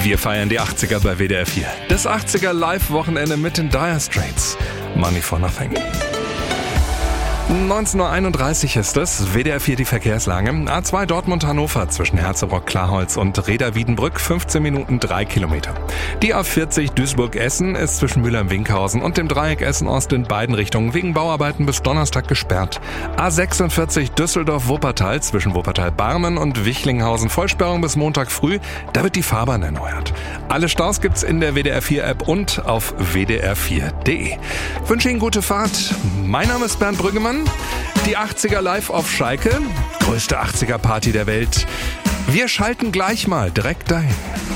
Wir feiern die 80er bei WDR 4. Das 80er Live-Wochenende mit den Dire Straits. Money for Nothing. 19.31 Uhr ist es. WDR 4 die Verkehrslage. A2 Dortmund-Hannover zwischen Herzogenaurach-Klarholz und Reda-Wiedenbrück 15 Minuten 3 Kilometer. Die A40 Duisburg-Essen ist zwischen Mülheim-Winkhausen und dem Dreieck Essen-Ost in beiden Richtungen wegen Bauarbeiten bis Donnerstag gesperrt. A46 Düsseldorf-Wuppertal zwischen Wuppertal-Barmen und Wichlinghausen Vollsperrung bis Montag früh. Da wird die Fahrbahn erneuert. Alle Staus gibt's in der WDR 4 App und auf wdr4.de. Wünsche Ihnen gute Fahrt. Mein Name ist Bernd Brüggemann. Die 80er live auf Schalke. Größte 80er Party der Welt. Wir schalten gleich mal direkt dahin.